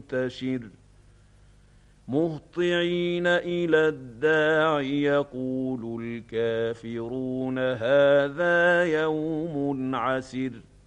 منتشر مهطعين إلى الداع يقول الكافرون هذا يوم عسر